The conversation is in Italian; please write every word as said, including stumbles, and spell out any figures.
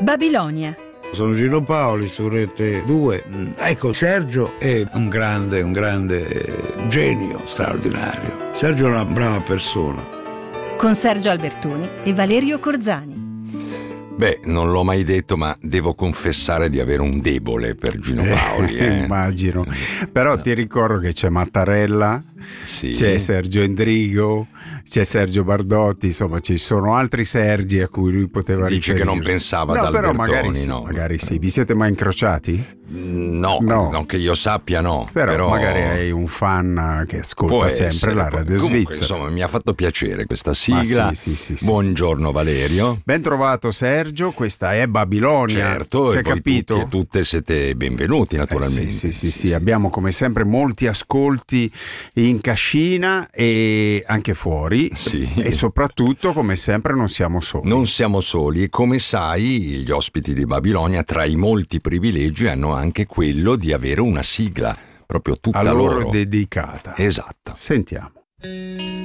Babilonia. Sono Gino Paoli su Rete due. Ecco, Sergio è un grande, un grande genio straordinario. Sergio è una brava persona. Con Sergio Albertoni e Valerio Corzani. Beh, non l'ho mai detto, ma devo confessare di avere un debole per Gino Paoli. Eh. Immagino. Però ti ricordo che c'è Mattarella, sì. C'è Sergio Endrigo, c'è Sergio Bardotti, insomma ci sono altri Sergi a cui lui poteva Dice riferirsi. che non pensava no, ad però Albertoni, magari sì, no. magari sì. Vi siete mai incrociati? No, No. non che io sappia, no. Però, Però magari hai un fan che ascolta può sempre essere, la può- radio comunque, svizzera. insomma, mi ha fatto piacere questa Ma sigla. sì, sì, sì, sì. Buongiorno Valerio. Ben trovato Sergio, questa è Babilonia. Certo, si e è voi capito? tutti e tutte siete benvenuti, Eh, naturalmente. sì, sì, sì, sì, abbiamo come sempre molti ascolti in cascina e anche fuori. Sì. E soprattutto, come sempre, non siamo soli. Non siamo soli e come sai gli ospiti di Babilonia tra i molti privilegi hanno anche quello di avere una sigla proprio tutta a loro loro. dedicata. Esatto. Sentiamo.